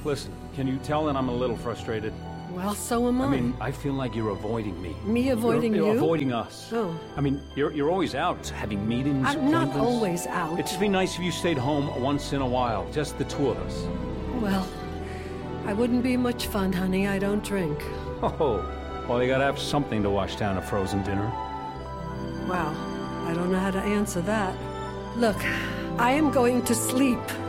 Listen, can you tell that I'm a little frustrated? Well, so am I. I mean, I feel like you're avoiding me. Me avoiding you're you? Avoiding us. Oh. I mean, you're always out, having meetings, I'm not appointments. always out. It'd just be nice if you stayed home once in a while, just the two of us. Well, I wouldn't be much fun, honey. I don't drink. Oh, well, you gotta have something to wash down a frozen dinner. Wow, I don't know how to answer that. Look, I am going to sleep.